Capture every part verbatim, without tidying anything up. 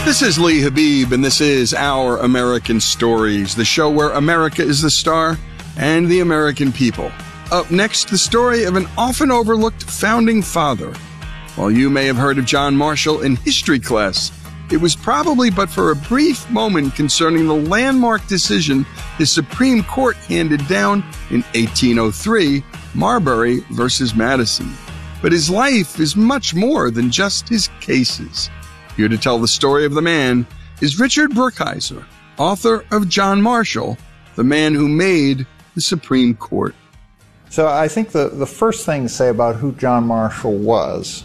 This is Lee Habib, and this is Our American Stories, the show where America is the star and the American people. Up next, the story of an often overlooked founding father. While you may have heard of John Marshall in history class, it was probably but for a brief moment concerning the landmark decision his Supreme Court handed down in eighteen oh three, Marbury versus Madison. But his life is much more than just his cases. Here to tell the story of the man is Richard Brookhiser, author of John Marshall, the man who made the Supreme Court. So I think the, the first thing to say about who John Marshall was,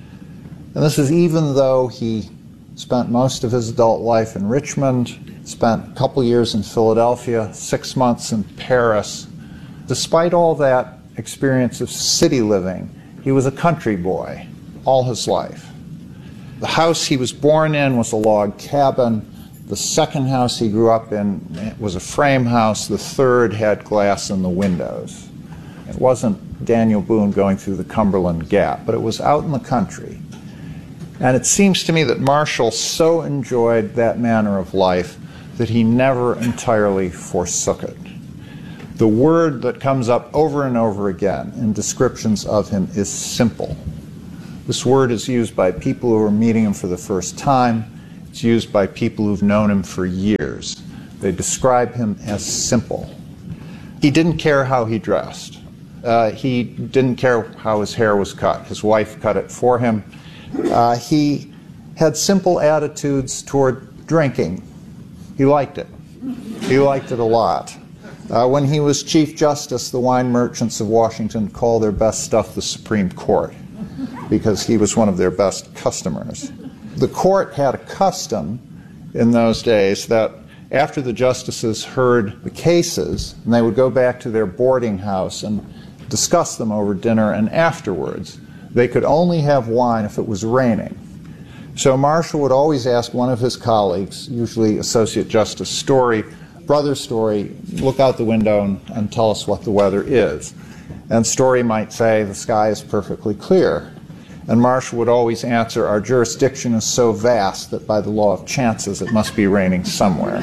and this is even though he spent most of his adult life in Richmond, spent a couple years in Philadelphia, six months in Paris. Despite all that experience of city living, he was a country boy all his life. The house he was born in was a log cabin. The second house he grew up in was a frame house. The third had glass in the windows. It wasn't Daniel Boone going through the Cumberland Gap, but it was out in the country. And it seems to me that Marshall so enjoyed that manner of life that he never entirely forsook it. The word that comes up over and over again in descriptions of him is simple. This word is used by people who are meeting him for the first time. It's used by people who've known him for years. They describe him as simple. He didn't care how he dressed. Uh, he didn't care how his hair was cut. His wife cut it for him. Uh, he had simple attitudes toward drinking. He liked it. He liked it a lot. Uh, when he was Chief Justice, the wine merchants of Washington called their best stuff the Supreme Court because he was one of their best customers. The court had a custom in those days that after the justices heard the cases, and they would go back to their boarding house and discuss them over dinner, and afterwards they could only have wine if it was raining. So Marshall would always ask one of his colleagues, usually Associate Justice Story, Brother Story, look out the window and, and tell us what the weather is. And Story might say, the sky is perfectly clear. And Marshall would always answer, our jurisdiction is so vast that by the law of chances it must be raining somewhere.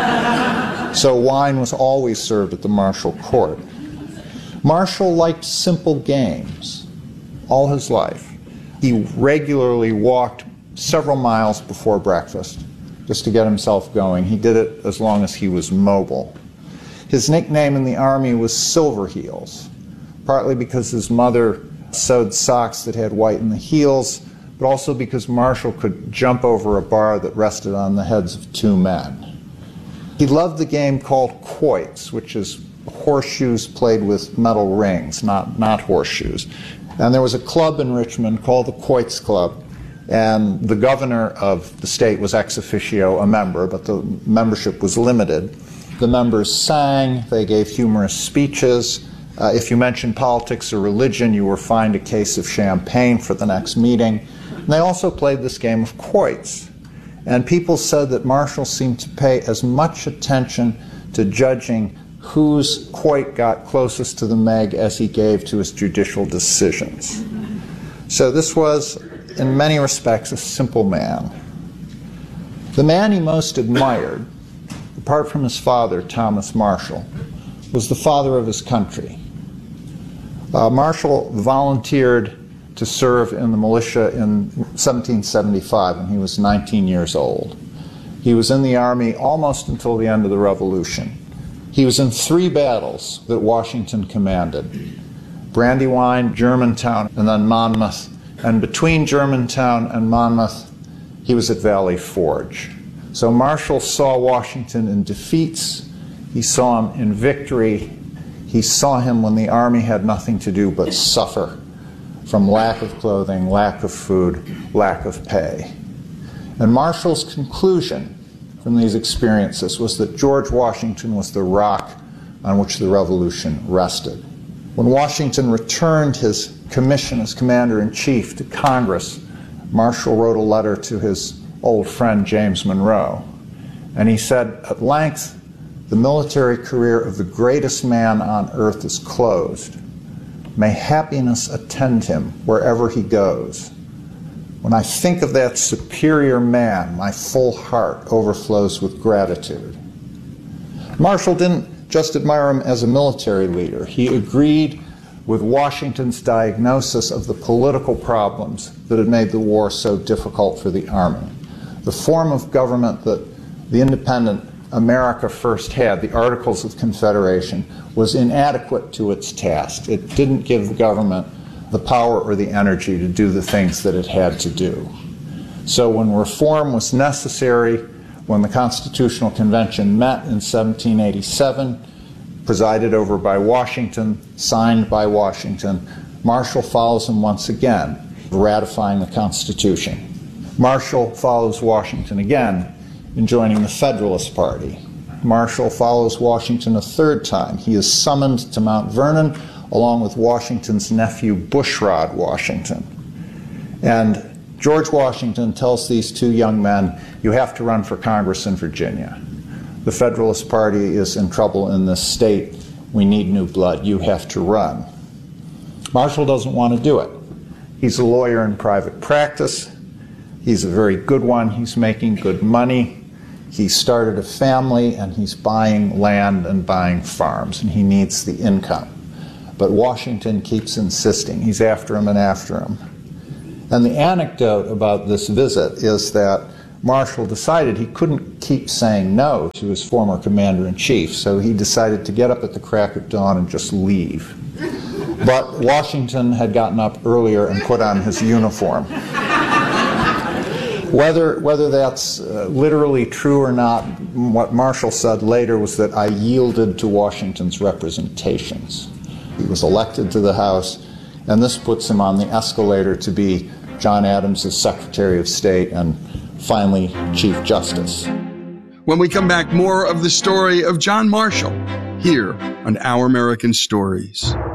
So wine was always served at the Marshall court. Marshall liked simple games all his life. He regularly walked several miles before breakfast just to get himself going. He did it as long as he was mobile. His nickname in the Army was Silverheels, partly because his mother sewed socks that had white in the heels, but also because Marshall could jump over a bar that rested on the heads of two men. He loved the game called quoits, which is horseshoes played with metal rings, not, not horseshoes. And there was a club in Richmond called the Quoits Club, and the governor of the state was ex officio a member, but the membership was limited. The members sang, they gave humorous speeches. Uh, if you mentioned politics or religion, you were fined a case of champagne for the next meeting. And they also played this game of quoits. And people said that Marshall seemed to pay as much attention to judging whose quoit got closest to the Meg as he gave to his judicial decisions. So this was, in many respects, a simple man. The man he most admired, apart from his father, Thomas Marshall, was the father of his country. Uh, Marshall volunteered to serve in the militia in seventeen seventy-five when he was nineteen years old. He was in the Army almost until the end of the Revolution. He was in three battles that Washington commanded: Brandywine, Germantown, and then Monmouth. And between Germantown and Monmouth, he was at Valley Forge. So Marshall saw Washington in defeats. He saw him in victory. He saw him when the Army had nothing to do but suffer from lack of clothing, lack of food, lack of pay. And Marshall's conclusion from these experiences was that George Washington was the rock on which the Revolution rested. When Washington returned his commission as Commander-in-Chief to Congress, Marshall wrote a letter to his old friend James Monroe, and he said, at length, the military career of the greatest man on earth is closed. May happiness attend him wherever he goes. When I think of that superior man, my full heart overflows with gratitude. Marshall didn't just admire him as a military leader. He agreed with Washington's diagnosis of the political problems that had made the war so difficult for the Army. The form of government that the independent America first had, the Articles of Confederation, was inadequate to its task. It didn't give the government the power or the energy to do the things that it had to do. So when reform was necessary, when the Constitutional Convention met in seventeen eighty-seven, presided over by Washington, signed by Washington, Marshall follows him once again, ratifying the Constitution. Marshall follows Washington again in joining the Federalist Party. Marshall follows Washington a third time. He is summoned to Mount Vernon along with Washington's nephew, Bushrod Washington. And George Washington tells these two young men, you have to run for Congress in Virginia. The Federalist Party is in trouble in this state. We need new blood. You have to run. Marshall doesn't want to do it. He's a lawyer in private practice. He's a very good one. He's making good money. He started a family, and he's buying land and buying farms, and he needs the income. But Washington keeps insisting. He's after him and after him. And the anecdote about this visit is that Marshall decided he couldn't keep saying no to his former commander-in-chief, so he decided to get up at the crack of dawn and just leave. But Washington had gotten up earlier and put on his uniform. Whether, whether that's uh, literally true or not, what Marshall said later was that I yielded to Washington's representations. He was elected to the House, and this puts him on the escalator to be John Adams' Secretary of State and finally Chief Justice. When we come back, more of the story of John Marshall here on Our American Stories.